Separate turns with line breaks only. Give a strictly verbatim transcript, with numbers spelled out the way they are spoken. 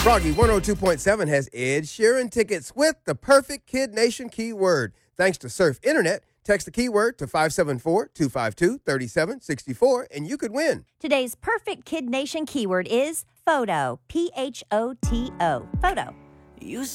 Froggy one oh two point seven has Ed Sheeran tickets with the perfect Kid Nation keyword. Thanks to Surf Internet, text the keyword to five seven four, two five two, three seven six four and you could win.
Today's perfect Kid Nation keyword is photo. P H O T O. Photo.
You